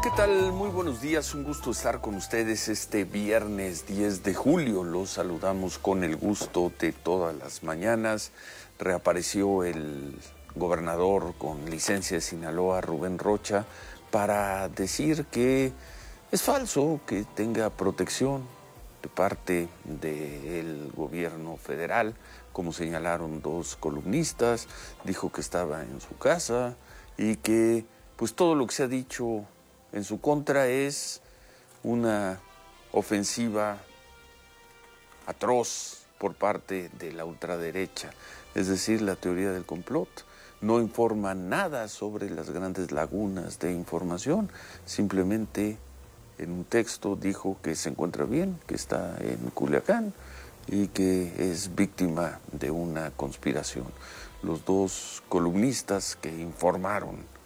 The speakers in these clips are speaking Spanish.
¿qué tal? Muy buenos días, un gusto estar con ustedes este viernes 10 de julio. Los saludamos con el gusto de todas las mañanas. Reapareció el gobernador con licencia de Sinaloa, Rubén Rocha, para decir que es falso que tenga protección de parte del gobierno federal, como señalaron dos columnistas. Dijo que estaba en su casa y que pues todo lo que se ha dicho en su contra es una ofensiva atroz por parte de la ultraderecha, es decir, la teoría del complot. No informa nada sobre las grandes lagunas de información, simplemente en un texto dijo que se encuentra bien, que está en Culiacán y que es víctima de una conspiración. Los dos columnistas que informaron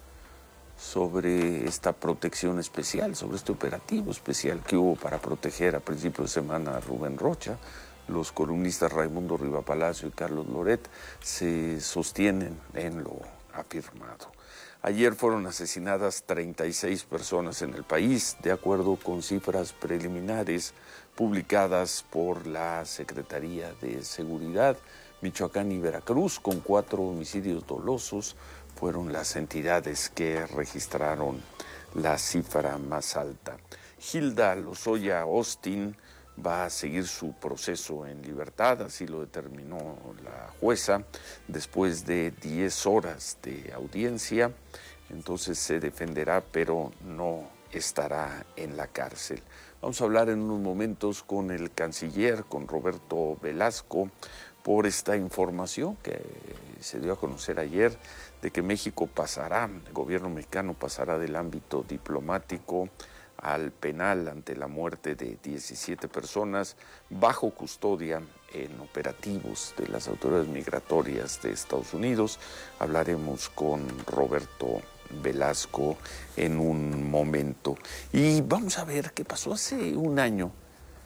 sobre esta protección especial, sobre este operativo especial que hubo para proteger a principios de semana a Rubén Rocha, los columnistas Raimundo Riva Palacio y Carlos Loret se sostienen en lo afirmado. Ayer fueron asesinadas 36 personas en el país, de acuerdo con cifras preliminares publicadas por la Secretaría de Seguridad. Michoacán y Veracruz, con 4 homicidios dolosos, fueron las entidades que registraron la cifra más alta. Hilda Lozoya Austin va a seguir su proceso en libertad, así lo determinó la jueza, después de 10 horas de audiencia. Entonces se defenderá, pero no estará en la cárcel. Vamos a hablar en unos momentos con el canciller, con Roberto Velasco, por esta información que se dio a conocer ayer de que México pasará, el gobierno mexicano pasará del ámbito diplomático al penal ante la muerte de 17 personas bajo custodia en operativos de las autoridades migratorias de Estados Unidos. Hablaremos con Roberto Velasco en un momento. Y vamos a ver qué pasó hace un año.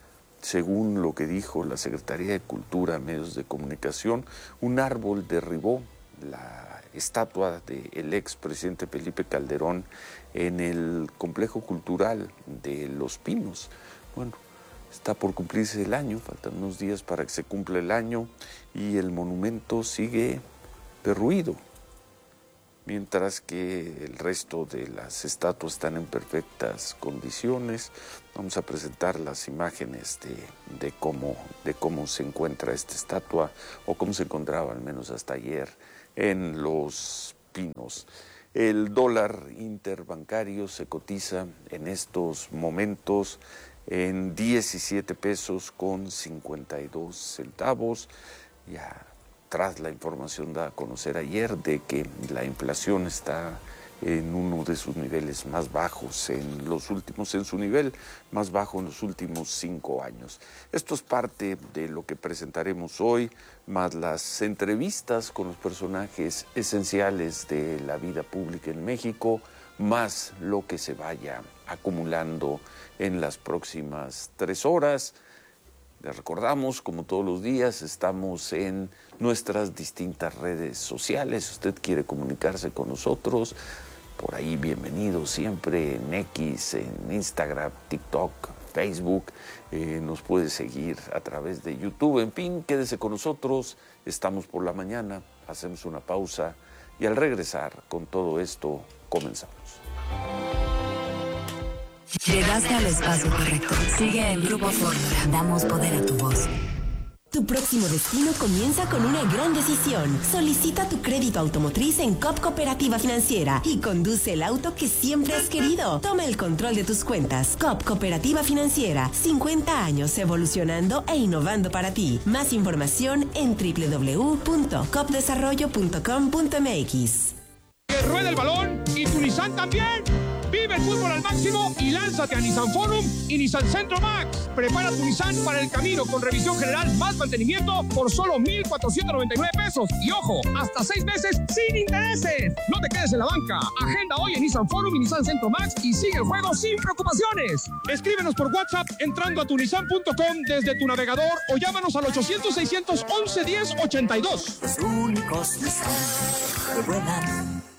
Según lo que dijo la Secretaría de Cultura a medios de comunicación, un árbol derribó la estatua del expresidente Felipe Calderón en el complejo cultural de Los Pinos. Bueno, está por cumplirse el año, faltan unos días para que se cumpla el año y el monumento sigue derruido, mientras que el resto de las estatuas están en perfectas condiciones. Vamos a presentar las imágenes de cómo se encuentra esta estatua, o cómo se encontraba al menos hasta ayer en Los Pinos. El dólar interbancario se cotiza en estos momentos en 17 pesos con 52 centavos. Ya tras la información dada a conocer ayer de que la inflación está en uno de sus niveles más bajos en su nivel más bajo en los últimos 5 años. Esto es parte de lo que presentaremos hoy, más las entrevistas con los personajes esenciales de la vida pública en México, más lo que se vaya acumulando en las próximas 3 horas. Les recordamos, como todos los días, estamos en nuestras distintas redes sociales. Si usted quiere comunicarse con nosotros, por ahí bienvenido siempre en X, en Instagram, TikTok, Facebook. Nos puede seguir a través de YouTube. En fin, quédese con nosotros. Estamos por la mañana, hacemos una pausa y al regresar con todo esto comenzamos. Llegaste al espacio correcto. Sigue el Grupo Fórmula. Damos poder a tu voz. Tu próximo destino comienza con una gran decisión. Solicita tu crédito automotriz en COP Cooperativa Financiera y conduce el auto que siempre has querido. Toma el control de tus cuentas. COP Cooperativa Financiera. 50 años evolucionando e innovando para ti. Más información en www.copdesarrollo.com.mx. Que ruede el balón y tu Nissan también. Vive el fútbol al máximo y lánzate a Nissan Forum y Nissan Centro Max. Prepara tu Nissan para el camino con revisión general más mantenimiento por solo 1,499 pesos. Y ojo, hasta 6 meses sin intereses. No te quedes en la banca. Agenda hoy en Nissan Forum y Nissan Centro Max y sigue el juego sin preocupaciones. Escríbenos por WhatsApp entrando a tunissan.com desde tu navegador o llámanos al 800-611-1082. Los únicos Nissan que vuelan.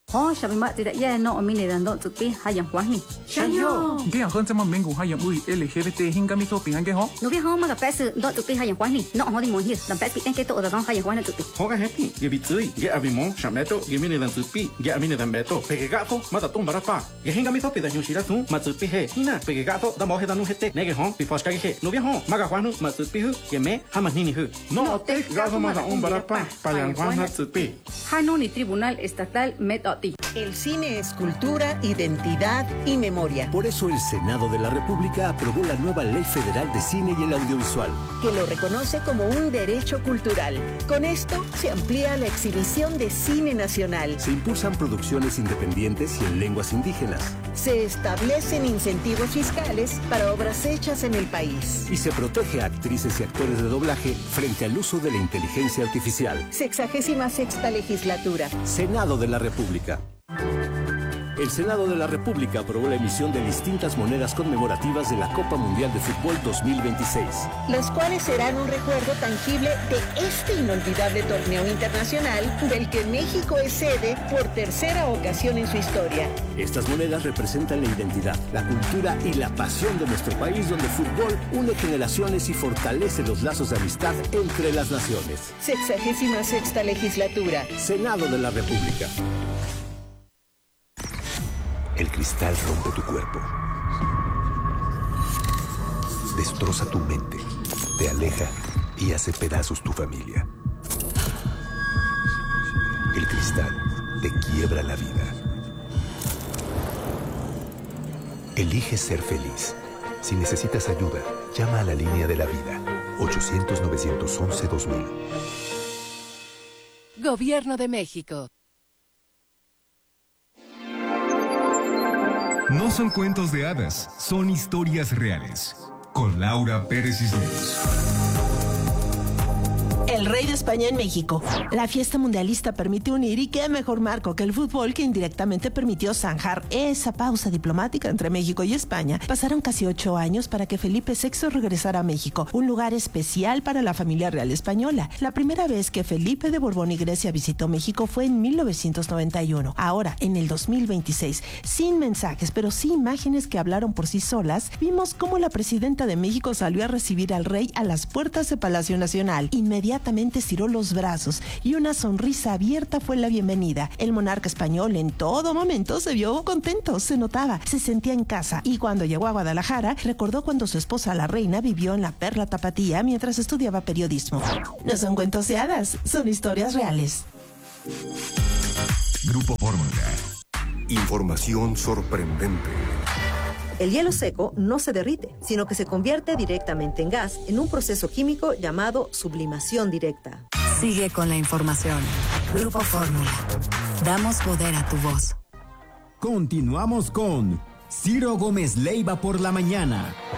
Shabimat tidak ya no omini dan dok tupi hayang wahni. Shayo. Gaya kan sama minggu hayang ui LGBT hingga mito pingan ke ho. Nubi ho maga pes dok tupi hayang wahni. No ho di mohir dan pes pikan ke to da hayang wahni tupi. Ho ga happy. Ge bitui. Ge abimo shameto ge mini dan tupi. Ge amini dan beto. Pege gato mata tum barapa. Ge hingga mito pida yushira tu matsupi he. Hina pege gato da mohe danu hete. Nege ho before ska ge. Nubi ho maga wahnu matsupi hu. Ge me hamanini hu. No te gato mata barapa. Payang wahna tupi. Hano ni Tribunal Estatal Metoti. El cine es cultura, identidad y memoria. Por eso el Senado de la República aprobó la nueva Ley Federal de Cine y el Audiovisual, que lo reconoce como un derecho cultural. Con esto se amplía la exhibición de cine nacional. Se impulsan producciones independientes y en lenguas indígenas. Se establecen incentivos fiscales para obras hechas en el país. Y se protege a actrices y actores de doblaje frente al uso de la inteligencia artificial. 66ª legislatura. Senado de la República. El Senado de la República aprobó la emisión de distintas monedas conmemorativas de la Copa Mundial de Fútbol 2026. Las cuales serán un recuerdo tangible de este inolvidable torneo internacional del que México es sede por tercera ocasión en su historia. Estas monedas representan la identidad, la cultura y la pasión de nuestro país, donde el fútbol une generaciones y fortalece los lazos de amistad entre las naciones. 66ª legislatura. Senado de la República. El cristal rompe tu cuerpo, destroza tu mente, te aleja y hace pedazos tu familia. El cristal te quiebra la vida. Elige ser feliz. Si necesitas ayuda, llama a la línea de la vida, 800-911-2000. Gobierno de México. No son cuentos de hadas, son historias reales. Con Laura Pérez Cisneros. El rey de España en México. La fiesta mundialista permite unir, y qué mejor marco que el fútbol, que indirectamente permitió zanjar esa pausa diplomática entre México y España. Pasaron casi 8 años para que Felipe VI regresara a México, un lugar especial para la familia real española. La primera vez que Felipe de Borbón y Grecia visitó México fue en 1991. Ahora, en el 2026, sin mensajes, pero sí imágenes que hablaron por sí solas, vimos cómo la presidenta de México salió a recibir al rey a las puertas de Palacio Nacional. Inmediatamente estiró los brazos y una sonrisa abierta fue la bienvenida. El monarca español en todo momento se vio contento, se notaba, se sentía en casa, y cuando llegó a Guadalajara recordó cuando su esposa la reina vivió en la Perla Tapatía mientras estudiaba periodismo. No son cuentos de hadas, son historias reales. Grupo Fórmula. Información sorprendente. El hielo seco no se derrite, sino que se convierte directamente en gas en un proceso químico llamado sublimación directa. Sigue con la información. Grupo Fórmula. Damos poder a tu voz. Continuamos con Ciro Gómez Leiva por la mañana.